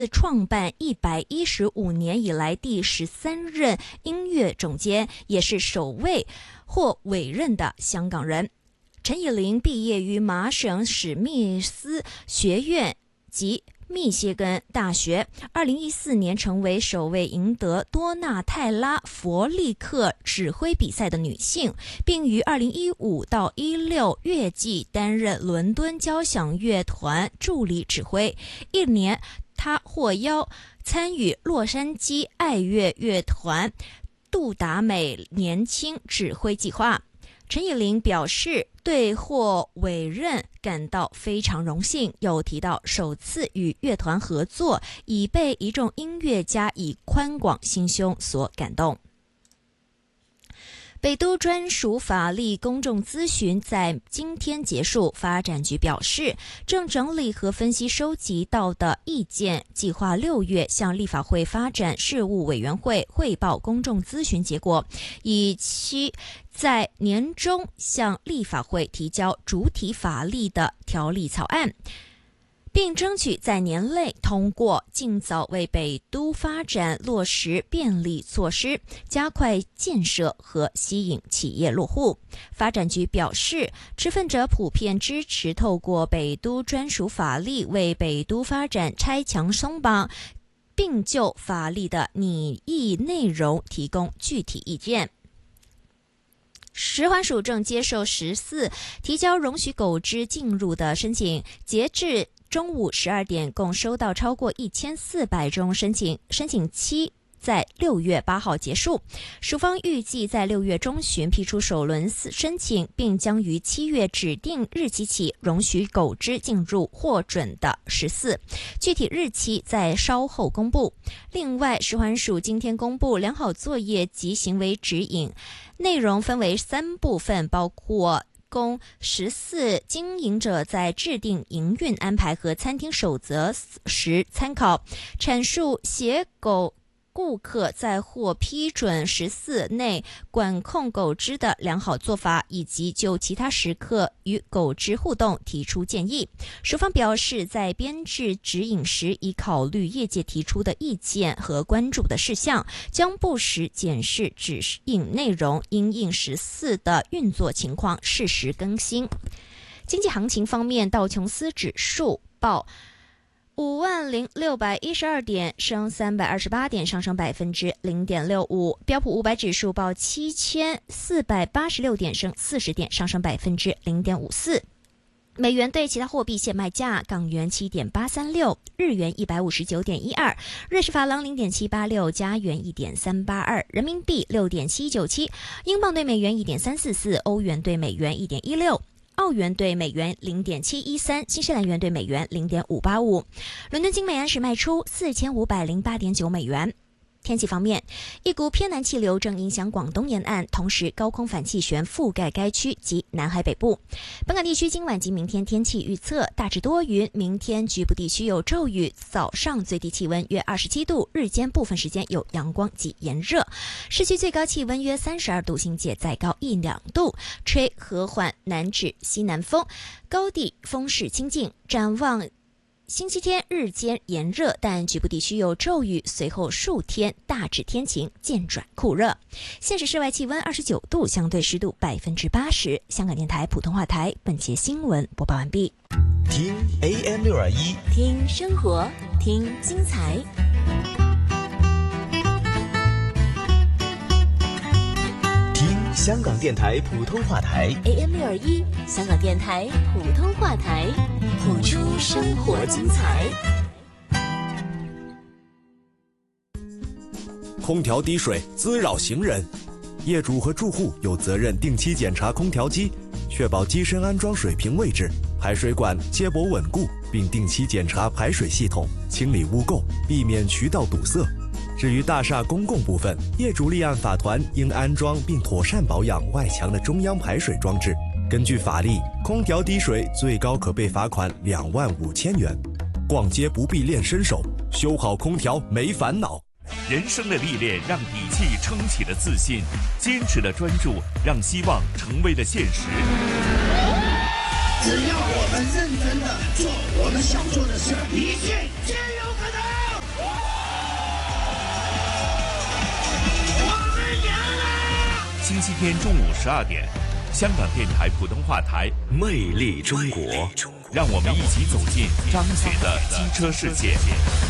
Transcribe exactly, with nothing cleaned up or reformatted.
创办一百一十五年以来第十三任音乐总监，也是首位获委任的香港人。陈以琳毕业于麻省史密斯学院及密歇根大学，二零一四年成为首位赢得多纳泰拉佛利克指挥比赛的女性，并于二零一五到一六乐季担任伦敦交响乐团助理指挥。一年，她获邀参与洛杉矶爱乐乐团杜达美年轻指挥计划。陈以琳表示对获委任感到非常荣幸，又提到首次与乐团合作已被一众音乐家以宽广心胸所感动。北都专属法律公众咨询在今天结束，发展局表示正整理和分析收集到的意见，计划六月向立法会发展事务委员会汇报公众咨询结果，以期在年中向立法会提交主体法律的条例草案，并争取在年内通过，尽早为北都发展落实便利措施，加快建设和吸引企业落户。发展局表示，持份者普遍支持透过北都专属法律为北都发展拆墙松绑，并就法律的拟议内容提供具体意见。食环署正接受十四提交容许狗只进入的申请，截至中午十二点，共收到超过一千四百宗申请，申请期在六月八号结束。署方预计在六月中旬批出首轮申请，并将于七月指定日期起容许狗只进入获准的十四，具体日期在稍后公布。另外，食环署今天公布良好作业及行为指引，内容分为三部分，包括供十四经营者在制定营运安排和餐厅守则时参考，阐述携狗顾客在获批准十四内管控狗只的良好做法，以及就其他时刻与狗只互动提出建议。署方表示，在编制指引时已考虑业界提出的意见和关注的事项，将不时检视指引内容，因应十四的运作情况适时更新。经济行情方面，道琼斯指数报五万零六百一十二点，升三百二十八点，上升百分之零点六五。标普五百指数报七千四百八十六点，升四十点，上升百分之零点五四。美元对其他货币现卖价：港元七点八三六，日元一百五十九点一二，瑞士法郎零点七八六，加元一点三八二，人民币六点七九七，英镑对美元一点三四四，欧元对美元一点一六。澳元对美元 零点七一三， 新西兰元对美元 零点五八五。伦敦金每安士卖出四千五百零八点九美元。天气方面，一股偏南气流正影响广东沿岸，同时高空反气旋覆盖该区及南海北部。本港地区今晚及明天天气预测大致多云，明天局部地区有骤雨，早上最低气温约二十七度，日间部分时间有阳光及炎热，市区最高气温约三十二度，新界再高一两度，吹和缓南至西南风，高地风势清劲。展望星期天日间炎热，但局部地区有骤雨，随后数天大致天晴，渐转酷热。现时室外气温二十九度，相对湿度百分之八十。香港电台普通话台本节新闻播报完毕。 听 A M 六二一， 听生活，听精彩。 听香港电台普通话台 A M 六二一，香港电台普通话台，谱出生活精彩。 空调滴水滋扰行人，业主和住户有责任定期检查空调机，确保机身安装水平位置，排水管接驳稳固，并定期检查排水系统，清理污垢，避免渠道堵塞。至于大厦公共部分，业主立案法团应安装并妥善保养外墙的中央排水装置。根据法例，空调滴水最高可被罚款两万五千元。逛街不必练身手，修好空调没烦恼。 人生的历练让底气撑起了自信，坚持的专注让希望成为了现实。 只要我们认真的做我们想做的事，一切皆有可能。 星期天中午十二点，香港电台普通话台《 魅力中国》， 让我们一起走进张觉的机车世界。